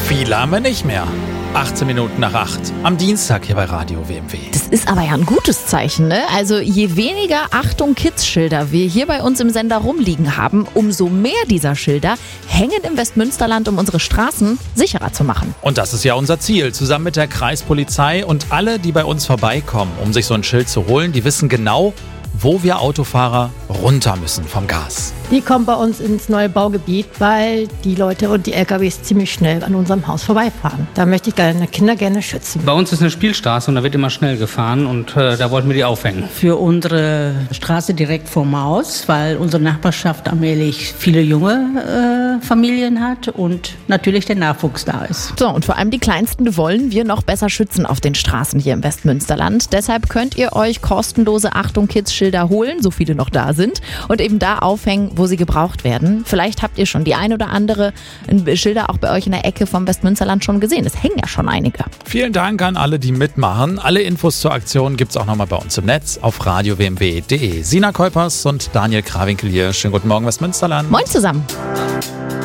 Viele haben wir nicht mehr. 18 Minuten nach 8 am Dienstag hier bei Radio WMW. Das ist aber ja ein gutes Zeichen, ne? Also je weniger Achtung-Kids-Schilder wir hier bei uns im Sender rumliegen haben, umso mehr dieser Schilder hängen im Westmünsterland, um unsere Straßen sicherer zu machen. Und das ist ja unser Ziel. Zusammen mit der Kreispolizei und alle, die bei uns vorbeikommen, um sich so ein Schild zu holen, die wissen genau, wo wir Autofahrer runter müssen vom Gas. Die kommen bei uns ins neue Baugebiet, weil die Leute und die LKWs ziemlich schnell an unserem Haus vorbeifahren. Da möchte ich deine Kinder gerne schützen. Bei uns ist eine Spielstraße und da wird immer schnell gefahren und da wollten wir die aufhängen. Für unsere Straße direkt vorm Haus, weil unsere Nachbarschaft allmählich viele junge Familien hat und natürlich der Nachwuchs da ist. So, und vor allem die Kleinsten wollen wir noch besser schützen auf den Straßen hier im Westmünsterland. Deshalb könnt ihr euch kostenlose Achtung-Kids-Schilder holen, so viele noch da sind, und eben da aufhängen, wo sie gebraucht werden. Vielleicht habt ihr schon die ein oder andere Schilder auch bei euch in der Ecke vom Westmünsterland schon gesehen. Es hängen ja schon einige. Vielen Dank an alle, die mitmachen. Alle Infos zur Aktion gibt's auch nochmal bei uns im Netz auf radiowmw.de. Sina Keupers und Daniel Krawinkel hier. Schönen guten Morgen, Westmünsterland. Moin zusammen.